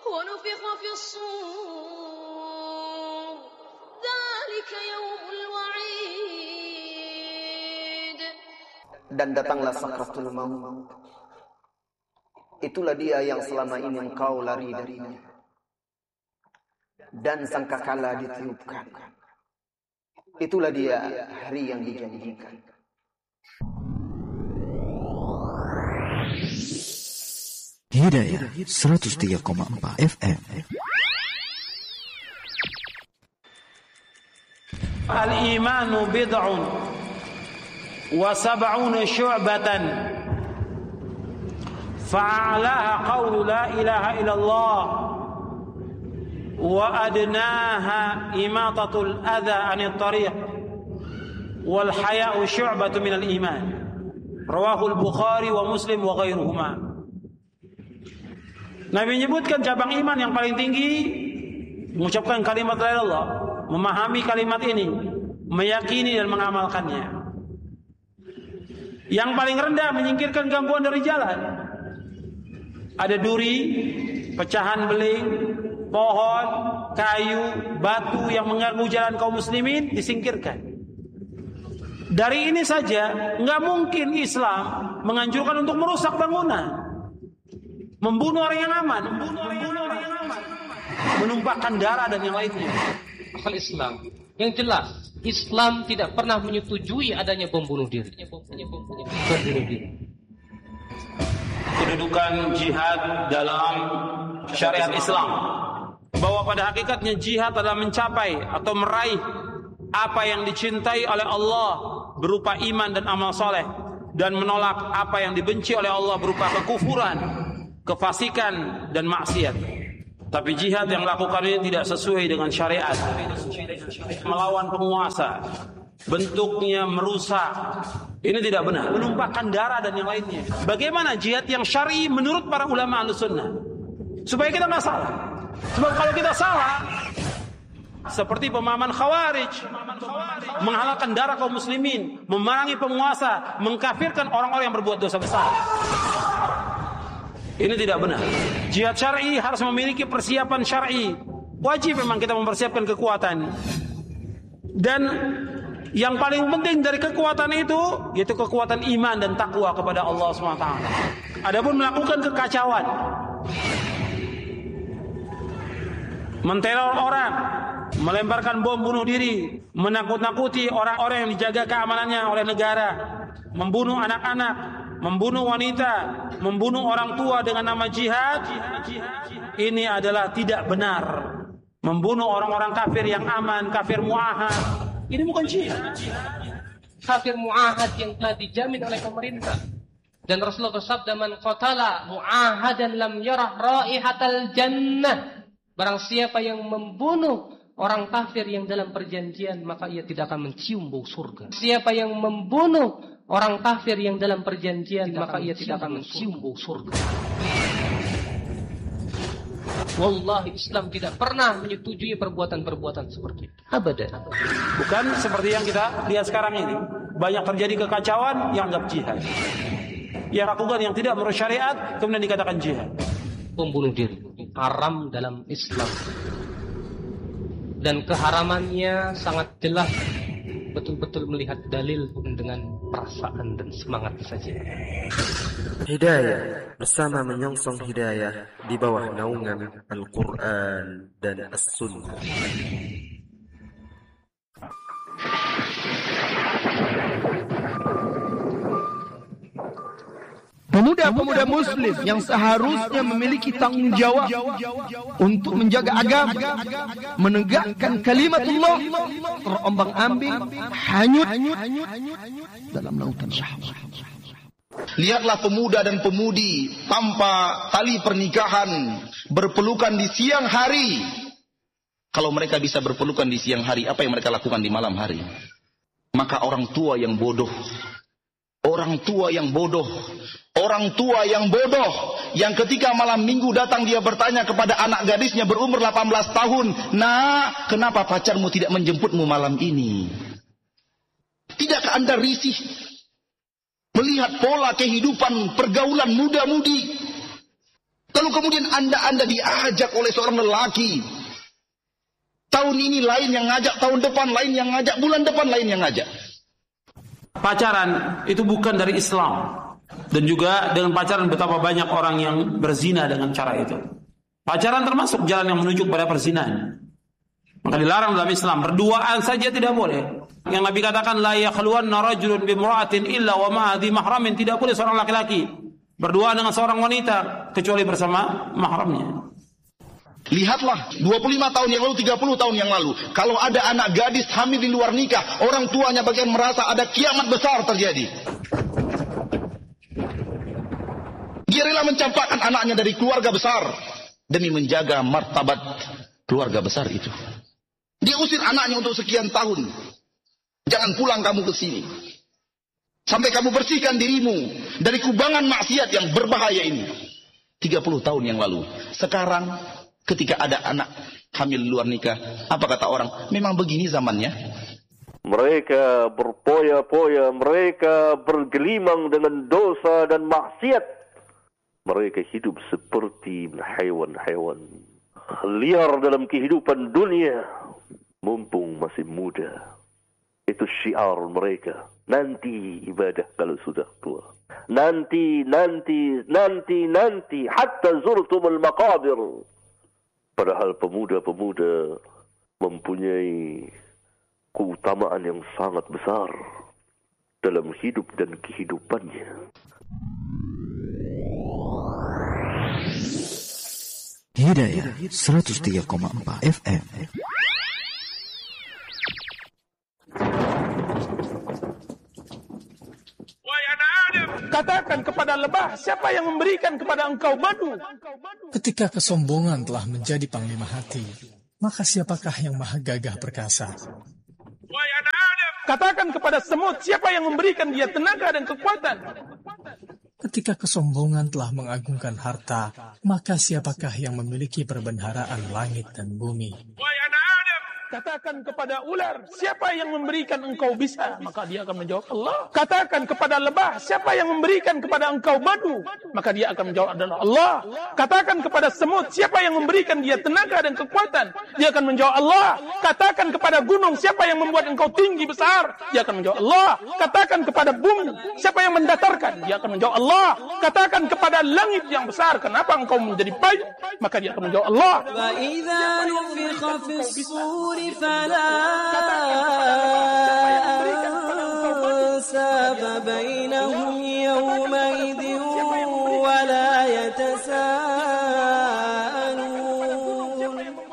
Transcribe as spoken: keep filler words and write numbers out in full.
ونفخ في الصور ذلك يوم الوعيد. Dan datanglah sakratul maut. Itulah dia yang selama ini engkau lari darinya. Dan sangkakala ditiupkan. Itulah dia hari yang dijanjikan. Hidayah seratus tiga koma empat F M. Al-imanu bid'un wa sab'una syu'batan fa'alaha qawlu la ilaha illallah wa adnaha imatatul adha anit tariq wal haya'u syu'batun minal iman. Rawahul Bukhari wa Muslim wa ghairuhuma. Nabi menyebutkan cabang iman yang paling tinggi mengucapkan kalimat la ilaha illallah, memahami kalimat ini, meyakini dan mengamalkannya. Yang paling rendah menyingkirkan gangguan dari jalan. Ada duri, pecahan beling, pohon, kayu, batu yang mengganggu jalan kaum muslimin disingkirkan. Dari ini saja nggak mungkin Islam menganjurkan untuk merusak bangunan, membunuh orang yang aman, membunuh orang yang aman, menumpahkan darah dan yang lainnya. Asal Islam yang jelas, Islam tidak pernah menyetujui adanya bom bunuh diri. Bom bunuh diri. Kedudukan jihad dalam syariat Islam, bahwa pada hakikatnya jihad adalah mencapai atau meraih apa yang dicintai oleh Allah berupa iman dan amal soleh, dan menolak apa yang dibenci oleh Allah berupa kekufuran, kefasikan dan maksiat. Tapi jihad yang lakukan ini tidak sesuai dengan syariat, melawan penguasa, bentuknya merusak. Ini tidak benar, menumpahkan darah dan yang lainnya. Bagaimana jihad yang syar'i menurut para ulama Ahlussunnah? Supaya kita nggak salah. Sebab kalau kita salah, seperti pemahaman Khawarij, menghalalkan darah kaum muslimin, memerangi penguasa, mengkafirkan orang-orang yang berbuat dosa besar. Ini tidak benar. Jihad syar'i harus memiliki persiapan syar'i. Wajib memang kita mempersiapkan kekuatan. Dan yang paling penting dari kekuatan itu yaitu kekuatan iman dan takwa kepada Allah subhanahu wa taala. Adapun melakukan kekacauan, menteror orang, melemparkan bom bunuh diri, menakut-nakuti orang-orang yang dijaga keamanannya oleh negara, membunuh anak-anak, membunuh wanita, membunuh orang tua dengan nama jihad, ini adalah tidak benar. Membunuh orang-orang kafir yang aman, kafir mu'ahad, ini bukan jihad. Kafir mu'ahad yang telah dijamin oleh pemerintah. Dan Rasulullah bersabda, man qatala mu'ahadan lam yarah raihatal jannah. Barang siapa yang membunuh orang kafir yang dalam perjanjian, maka ia tidak akan mencium bau surga. Siapa yang membunuh orang kafir yang dalam perjanjian, maka ia tidak akan mencium bau surga. Wallahi Islam tidak pernah menyetujui perbuatan-perbuatan seperti itu. Abadan. Bukan seperti yang kita lihat sekarang ini. Banyak terjadi kekacauan yang anggap jihad. Yang lakukan yang tidak menurut syariat kemudian dikatakan jihad. Pembunuh diri haram dalam Islam. Dan keharamannya sangat jelas. Betul-betul melihat dalil dengan perasaan dan semangat saja. Hidayah bersama menyongsong hidayah di bawah naungan Al-Quran dan As-Sunnah. Pemuda-pemuda muslim yang seharusnya memiliki tanggung jawab untuk menjaga agama, menegakkan kalimat Allah, terombang-ambing, hanyut dalam lautan syahwat. Lihatlah pemuda dan pemudi tanpa tali pernikahan berpelukan di siang hari. Kalau mereka bisa berpelukan di siang hari, apa yang mereka lakukan di malam hari? Maka orang tua yang bodoh, orang tua yang bodoh, orang tua yang bodoh, yang ketika malam minggu datang dia bertanya kepada anak gadisnya berumur delapan belas tahun, "Nak, kenapa pacarmu tidak menjemputmu malam ini?" Tidakkah Anda risih melihat pola kehidupan pergaulan muda-mudi? Lalu kemudian anda-anda diajak oleh seorang lelaki. Tahun ini lain yang ngajak, tahun depan lain yang ngajak, bulan depan lain yang ngajak. Pacaran itu bukan dari Islam. Dan juga dengan pacaran betapa banyak orang yang berzina dengan cara itu. Pacaran termasuk jalan yang menuju kepada perzinahan. Maka dilarang dalam Islam. Berduaan saja tidak boleh. Yang Nabi katakan la yakhluwanna rajulun bimra'atin illa wa ma'a dhi mahramin. Tidak boleh seorang laki-laki berduaan dengan seorang wanita kecuali bersama mahramnya. Lihatlah dua puluh lima tahun yang lalu, tiga puluh tahun yang lalu, kalau ada anak gadis hamil di luar nikah, orang tuanya bagian merasa ada kiamat besar terjadi. Dia rela mencampakkan anaknya dari keluarga besar demi menjaga martabat keluarga besar itu. Dia usir anaknya untuk sekian tahun. Jangan pulang kamu ke sini sampai kamu bersihkan dirimu dari kubangan maksiat yang berbahaya ini. tiga puluh tahun yang lalu. Sekarang ketika ada anak hamil luar nikah, apa kata orang? Memang begini zamannya. Mereka berpoya-poya, mereka bergelimang dengan dosa dan maksiat. Mereka hidup seperti hewan-hewan liar dalam kehidupan dunia, mumpung masih muda. Itu syiar mereka. Nanti ibadah kalau sudah tua. Nanti, nanti, nanti, nanti. Hatta zurtumul maqabir. Padahal pemuda-pemuda mempunyai keutamaan yang sangat besar dalam hidup dan kehidupannya. Hidayah seratus tiga koma empat F M. Katakan kepada lebah, siapa yang memberikan kepada engkau madu? Ketika kesombongan telah menjadi panglima hati, maka siapakah yang maha gagah perkasa? Katakan kepada semut, siapa yang memberikan dia tenaga dan kekuatan? Ketika kesombongan telah mengagungkan harta, maka siapakah yang memiliki perbendaharaan langit dan bumi? Katakan kepada ular, siapa yang memberikan engkau bisa? Maka dia akan menjawab Allah. Katakan kepada lebah, siapa yang memberikan kepada engkau madu? Maka dia akan menjawab adalah Allah. Katakan kepada semut, siapa yang memberikan dia tenaga dan kekuatan? Dia akan menjawab Allah. Katakan kepada gunung, siapa yang membuat engkau tinggi besar? Dia akan menjawab Allah. Katakan kepada bumi, siapa yang mendatarkan? Dia akan menjawab Allah. Katakan kepada langit yang besar, kenapa engkau menjadi baik? Maka dia akan menjawab Allah. فلا أنساب بينهم يومئذ